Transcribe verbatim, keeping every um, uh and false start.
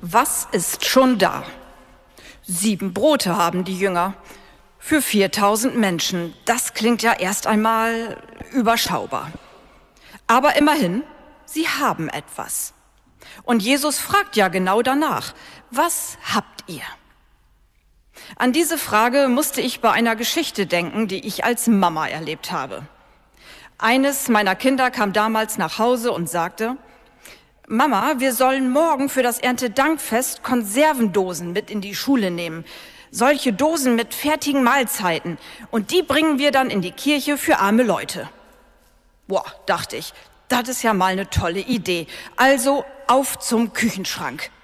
Was ist schon da? Sieben Brote haben die Jünger. Für viertausend Menschen. Das klingt ja erst einmal überschaubar. Aber immerhin, sie haben etwas. Und Jesus fragt ja genau danach: Was habt ihr? An diese Frage musste ich bei einer Geschichte denken, die ich als Mama erlebt habe. Eines meiner Kinder kam damals nach Hause und sagte: Mama, wir sollen morgen für das Erntedankfest Konservendosen mit in die Schule nehmen. Solche Dosen mit fertigen Mahlzeiten. Und die bringen wir dann in die Kirche für arme Leute. Boah, dachte ich, das ist ja mal eine tolle Idee. Also auf zum Küchenschrank.